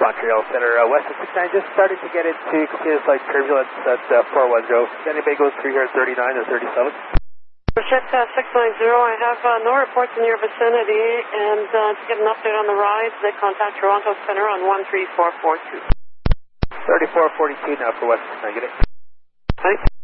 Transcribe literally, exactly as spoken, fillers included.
Montreal Center, uh, West of six nine, just starting to get into continuous light turbulence at uh, four one zero. Does anybody go through here at thirty-nine or thirty-seven? Jet uh, six nine zero, I have uh, no reports in your vicinity, and uh, to get an update on the rise, they contact Toronto Center on one three four four two. thirty-four forty-two now for West of six nine, get it. Thanks.